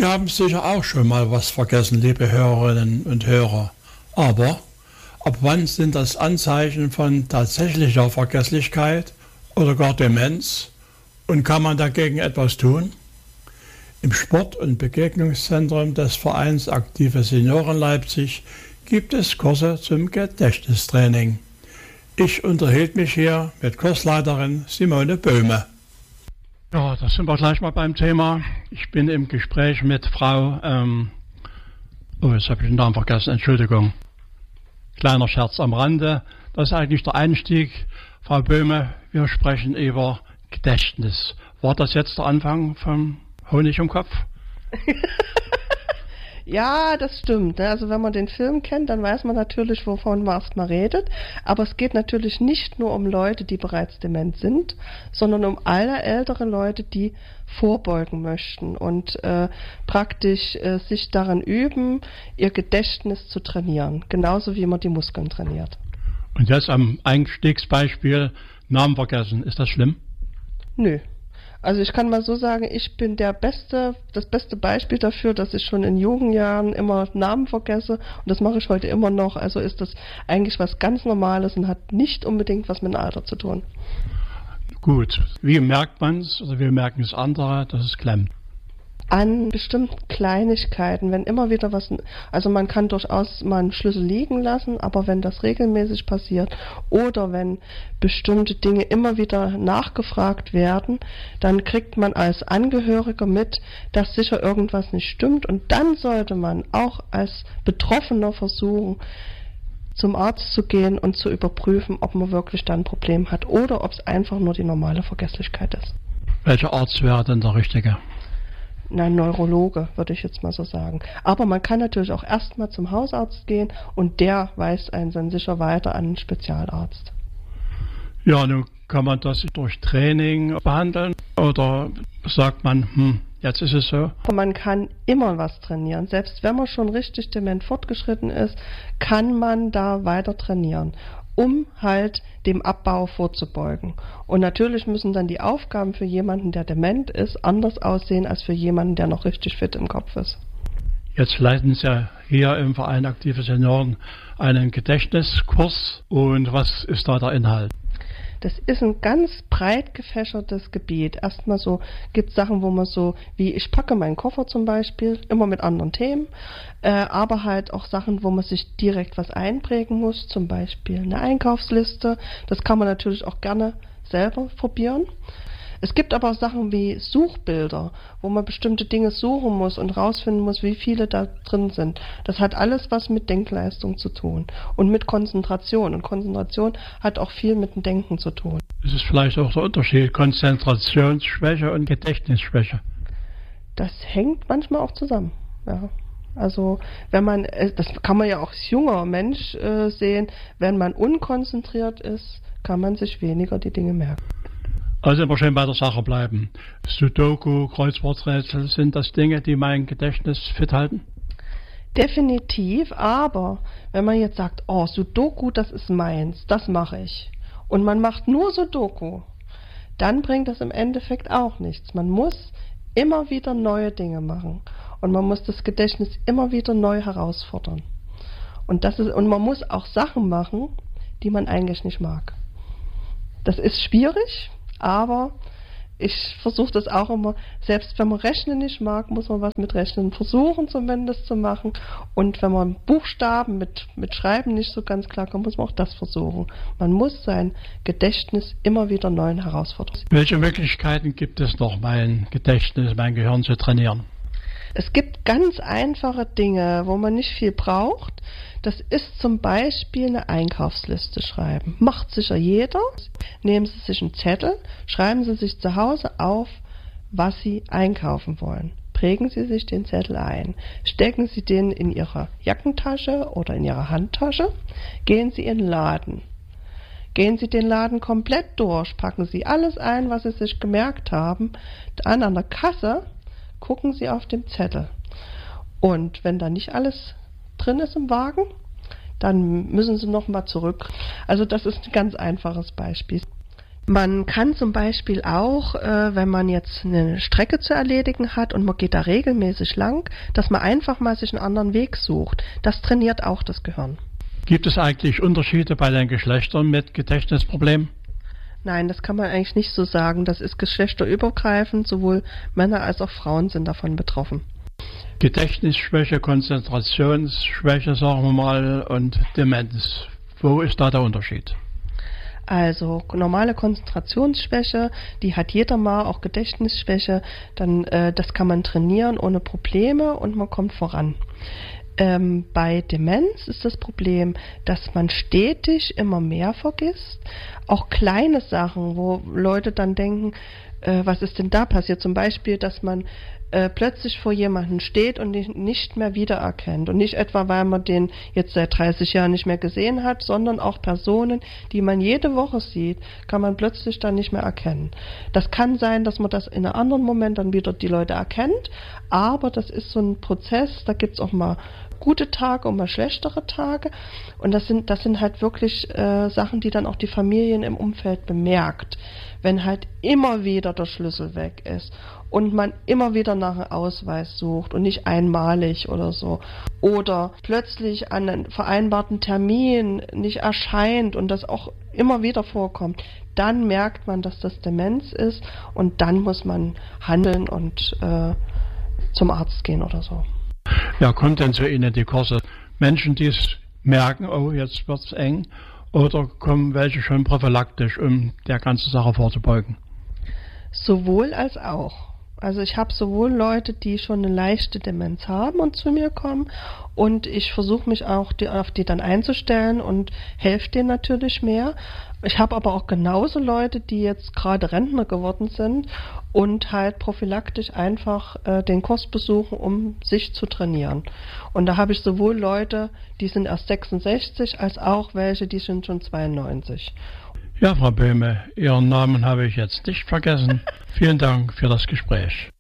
Sie haben sicher auch schon mal was vergessen, liebe Hörerinnen und Hörer. Aber ab wann sind das Anzeichen von tatsächlicher Vergesslichkeit oder gar Demenz? Und kann man dagegen etwas tun? Im Sport- und Begegnungszentrum des Vereins Aktive Senioren Leipzig gibt es Kurse zum Gedächtnistraining. Ich unterhielt mich hier mit Kursleiterin Simone Böhme. Ja, da sind wir gleich mal beim Thema. Ich bin im Gespräch mit Frau, jetzt habe ich den Namen vergessen, Entschuldigung. Kleiner Scherz am Rande. Das ist eigentlich der Einstieg. Frau Böhme, wir sprechen über Gedächtnis. War das jetzt der Anfang vom Honig im Kopf? Ja, das stimmt. Also wenn man den Film kennt, dann weiß man natürlich, wovon man erstmal redet. Aber es geht natürlich nicht nur um Leute, die bereits dement sind, sondern um alle ältere Leute, die vorbeugen möchten und praktisch sich daran üben, ihr Gedächtnis zu trainieren. Genauso wie man die Muskeln trainiert. Und jetzt am Einstiegsbeispiel Namen vergessen. Ist das schlimm? Nö. Also ich kann mal so sagen, ich bin das beste Beispiel dafür, dass ich schon in jungen Jahren immer Namen vergesse und das mache ich heute immer noch. Also ist das eigentlich was ganz Normales und hat nicht unbedingt was mit dem Alter zu tun. Gut, wie merkt man es oder wie merken es andere, dass es klemmt? An bestimmten Kleinigkeiten, wenn immer wieder also man kann durchaus mal einen Schlüssel liegen lassen, aber wenn das regelmäßig passiert oder wenn bestimmte Dinge immer wieder nachgefragt werden, dann kriegt man als Angehöriger mit, dass sicher irgendwas nicht stimmt und dann sollte man auch als Betroffener versuchen, zum Arzt zu gehen und zu überprüfen, ob man wirklich dann ein Problem hat oder ob es einfach nur die normale Vergesslichkeit ist. Welcher Arzt wäre denn der richtige? Ein Neurologe, würde ich jetzt mal so sagen. Aber man kann natürlich auch erstmal zum Hausarzt gehen und der weist einen dann sicher weiter an einen Spezialarzt. Ja, nun kann man das durch Training behandeln oder sagt man, jetzt ist es so? Man kann immer was trainieren. Selbst wenn man schon richtig dement fortgeschritten ist, kann man da weiter trainieren, um halt dem Abbau vorzubeugen. Und natürlich müssen dann die Aufgaben für jemanden, der dement ist, anders aussehen als für jemanden, der noch richtig fit im Kopf ist. Jetzt leiten Sie ja hier im Verein Aktive Senioren einen Gedächtniskurs. Und was ist da der Inhalt? Das ist ein ganz breit gefächertes Gebiet. Erstmal so gibt es Sachen, wo man so, wie ich packe meinen Koffer zum Beispiel, immer mit anderen Themen, aber halt auch Sachen, wo man sich direkt was einprägen muss, zum Beispiel eine Einkaufsliste. Das kann man natürlich auch gerne selber probieren. Es gibt aber auch Sachen wie Suchbilder, wo man bestimmte Dinge suchen muss und rausfinden muss, wie viele da drin sind. Das hat alles was mit Denkleistung zu tun und mit Konzentration. Und Konzentration hat auch viel mit dem Denken zu tun. Das ist vielleicht auch der Unterschied, Konzentrationsschwäche und Gedächtnisschwäche. Das hängt manchmal auch zusammen, ja. Also wenn man, das kann man ja auch als junger Mensch sehen, wenn man unkonzentriert ist, kann man sich weniger die Dinge merken. Also immer schön bei der Sache bleiben. Sudoku, Kreuzworträtsel, sind das Dinge, die mein Gedächtnis fit halten? Definitiv, aber wenn man jetzt sagt, oh, Sudoku, das ist meins, das mache ich, und man macht nur Sudoku, dann bringt das im Endeffekt auch nichts. Man muss immer wieder neue Dinge machen und man muss das Gedächtnis immer wieder neu herausfordern. Und man muss auch Sachen machen, die man eigentlich nicht mag. Das ist schwierig, aber ich versuche das auch immer, selbst wenn man Rechnen nicht mag, muss man was mit Rechnen versuchen zumindest zu machen. Und wenn man Buchstaben mit Schreiben nicht so ganz klar kommt, muss man auch das versuchen. Man muss sein Gedächtnis immer wieder neuen herausfordern. Welche Möglichkeiten gibt es noch, mein Gedächtnis, mein Gehirn zu trainieren? Es gibt ganz einfache Dinge, wo man nicht viel braucht. Das ist zum Beispiel eine Einkaufsliste schreiben. Macht sicher jeder. Nehmen Sie sich einen Zettel, schreiben Sie sich zu Hause auf, was Sie einkaufen wollen. Prägen Sie sich den Zettel ein. Stecken Sie den in Ihre Jackentasche oder in Ihre Handtasche. Gehen Sie in den Laden. Gehen Sie den Laden komplett durch. Packen Sie alles ein, was Sie sich gemerkt haben. Dann an der Kasse gucken Sie auf den Zettel. Und wenn da nicht alles drin ist im Wagen, dann müssen Sie nochmal zurück. Also das ist ein ganz einfaches Beispiel. Man kann zum Beispiel auch, wenn man jetzt eine Strecke zu erledigen hat und man geht da regelmäßig lang, dass man einfach mal sich einen anderen Weg sucht. Das trainiert auch das Gehirn. Gibt es eigentlich Unterschiede bei den Geschlechtern mit Gedächtnisproblemen? Nein, das kann man eigentlich nicht so sagen. Das ist geschlechterübergreifend. Sowohl Männer als auch Frauen sind davon betroffen. Gedächtnisschwäche, Konzentrationsschwäche, sagen wir mal, und Demenz. Wo ist da der Unterschied? Also normale Konzentrationsschwäche, die hat jeder mal, auch Gedächtnisschwäche, dann das kann man trainieren ohne Probleme und man kommt voran. Bei Demenz ist das Problem, dass man stetig immer mehr vergisst, auch kleine Sachen, wo Leute dann denken, was ist denn da passiert? Zum Beispiel, dass man plötzlich vor jemandem steht und ihn nicht mehr wiedererkennt. Und nicht etwa, weil man den jetzt seit 30 Jahren nicht mehr gesehen hat, sondern auch Personen, die man jede Woche sieht, kann man plötzlich dann nicht mehr erkennen. Das kann sein, dass man das in einem anderen Moment dann wieder die Leute erkennt, aber das ist so ein Prozess, da gibt's auch mal gute Tage und mal schlechtere Tage. Und das sind halt wirklich Sachen, die dann auch die Familien im Umfeld bemerkt. Wenn halt immer wieder der Schlüssel weg ist und man immer wieder nach einem Ausweis sucht und nicht einmalig oder so. Oder plötzlich an einen vereinbarten Termin nicht erscheint und das auch immer wieder vorkommt, dann merkt man, dass das Demenz ist und dann muss man handeln und zum Arzt gehen oder so. Ja, kommt denn zu Ihnen die Kurse? Menschen, die es merken, oh, jetzt wird's eng, oder kommen welche schon prophylaktisch, um der ganzen Sache vorzubeugen? Sowohl als auch. Also ich habe sowohl Leute, die schon eine leichte Demenz haben und zu mir kommen, und ich versuche mich auch auf die dann einzustellen und helfe denen natürlich mehr. Ich habe aber auch genauso Leute, die jetzt gerade Rentner geworden sind und halt prophylaktisch einfach den Kurs besuchen, um sich zu trainieren. Und da habe ich sowohl Leute, die sind erst 66, als auch welche, die sind schon 92. Ja, Frau Böhme, Ihren Namen habe ich jetzt nicht vergessen. Vielen Dank für das Gespräch.